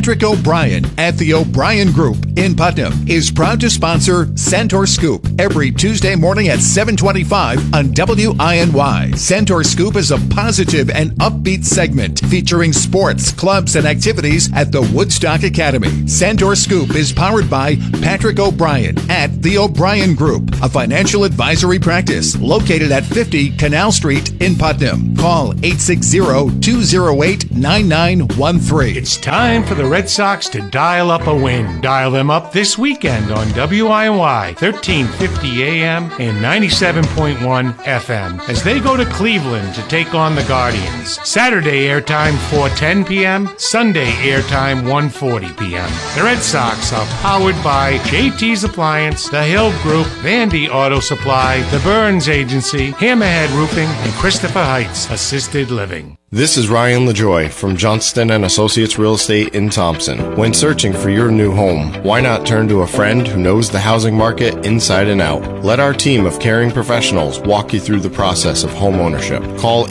Patrick O'Brien at the O'Brien Group in Putnam is proud to sponsor Centaur Scoop every Tuesday morning at 7:25 on WINY. Centaur Scoop is a positive and upbeat segment featuring sports, clubs, and activities at the Woodstock Academy. Centaur Scoop is powered by Patrick O'Brien at the O'Brien Group, a financial advisory practice located at 50 Canal Street in Putnam. Call 860-208-9913. It's time for the Red Sox to dial up a win. Dial them up this weekend on WIY 1350 AM and 97.1 FM as they go to Cleveland to take on the Guardians. Saturday airtime 4:10 p.m., Sunday airtime 1:40 p.m. The Red Sox are powered by JT's Appliance, The Hill Group, Vandy Auto Supply, The Burns Agency, Hammerhead Roofing, and Christopher Heights Assisted Living. This is Ryan LaJoy from Johnston & Associates Real Estate in Thompson. When searching for your new home, why not turn to a friend who knows the housing market inside and out? Let our team of caring professionals walk you through the process of home ownership. Call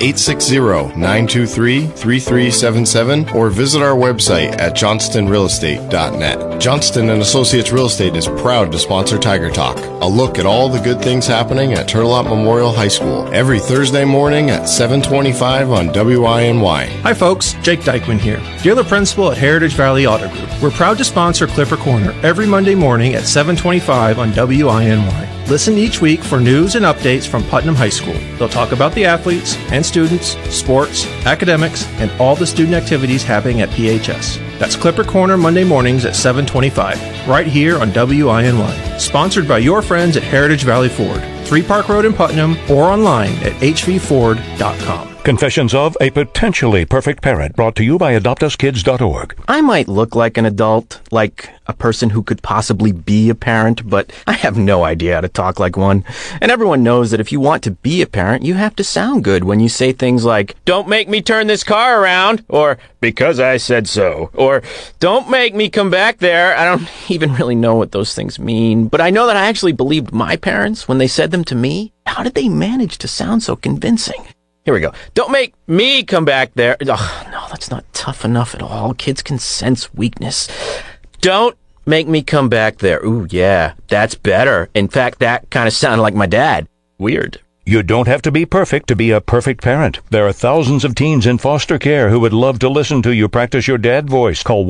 860-923-3377 or visit our website at johnstonrealestate.net. Johnston & Associates Real Estate is proud to sponsor Tiger Talk, a look at all the good things happening at Turlock Memorial High School, every Thursday morning at 7:25 on WINY. Hi folks, Jake Dykeman here, dealer principal at Heritage Valley Auto Group. We're proud to sponsor Clipper Corner every Monday morning at 7:25 on WINY. Listen each week for news and updates from Putnam High School. They'll talk about the athletes and students, sports, academics, and all the student activities happening at PHS. That's Clipper Corner Monday mornings at 7:25, right here on WINY. Sponsored by your friends at Heritage Valley Ford, 3 Park Road in Putnam, or online at hvford.com. Confessions of a Potentially Perfect Parent, brought to you by AdoptUsKids.org. I might look like an adult, like a person who could possibly be a parent, but I have no idea how to talk like one. And everyone knows that if you want to be a parent, you have to sound good when you say things like, "Don't make me turn this car around," or "Because I said so," or "Don't make me come back there." I don't even really know what those things mean, but I know that I actually believed my parents when they said them to me. How did they manage to sound so convincing? Here we go. "Don't make me come back there." Oh, no, that's not tough enough at all. Kids can sense weakness. "Don't make me come back there." Ooh, yeah, that's better. In fact, that kind of sounded like my dad. Weird. You don't have to be perfect to be a perfect parent. There are thousands of teens in foster care who would love to listen to you practice your dad voice. Call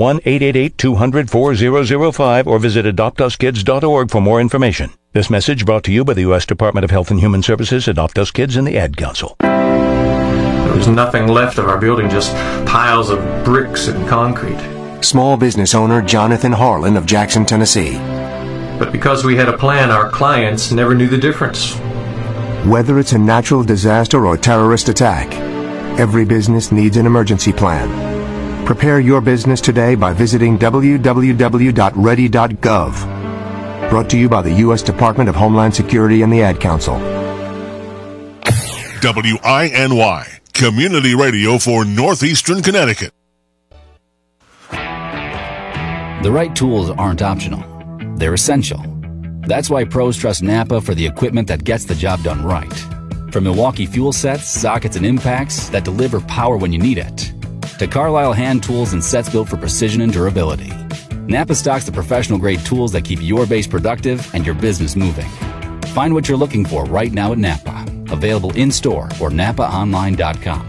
1-888-200-4005 or visit AdoptUsKids.org for more information. This message brought to you by the U.S. Department of Health and Human Services, Adopt Us Kids, and the Ad Council. There was nothing left of our building, just piles of bricks and concrete. Small business owner Jonathan Harlan of Jackson, Tennessee. But because we had a plan, our clients never knew the difference. Whether it's a natural disaster or terrorist attack, every business needs an emergency plan. Prepare your business today by visiting www.ready.gov. Brought to you by the U.S. Department of Homeland Security and the Ad Council. WINY, community radio for Northeastern Connecticut. The right tools aren't optional. They're essential. That's why pros trust Napa for the equipment that gets the job done right. From Milwaukee fuel sets, sockets, and impacts that deliver power when you need it, to Carlisle hand tools and sets built for precision and durability, Napa stocks the professional-grade tools that keep your base productive and your business moving. Find what you're looking for right now at Napa. Available in-store or NapaOnline.com.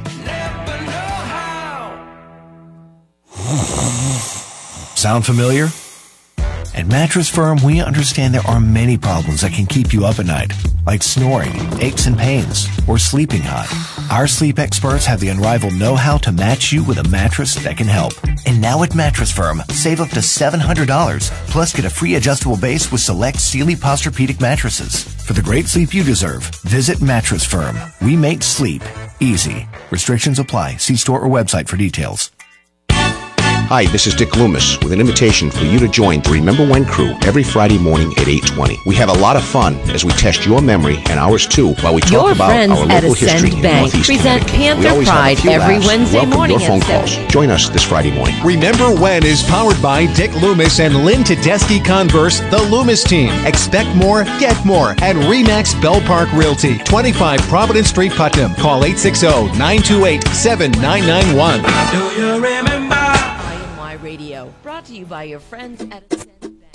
Sound familiar? At Mattress Firm, we understand there are many problems that can keep you up at night, like snoring, aches and pains, or sleeping hot. Our sleep experts have the unrivaled know-how to match you with a mattress that can help. And now at Mattress Firm, save up to $700, plus get a free adjustable base with select Sealy Posturepedic mattresses. For the great sleep you deserve, visit Mattress Firm. We make sleep easy. Restrictions apply. See store or website for details. Hi, this is Dick Loomis with an invitation for you to join the Remember When crew every Friday morning at 8:20. We have a lot of fun as we test your memory and ours too while we talk about our local history in Northeast present Connecticut. Panther Pride every Wednesday morning your phone calls. Join us this Friday morning. Remember When is powered by Dick Loomis and Lynn Tedeschi Converse, the Loomis team. Expect more, get more at RE/MAX Bell Park Realty, 25 Providence Street, Putnam. Call 860-928-7991. Do you remember? Radio. Brought to you by your friends at...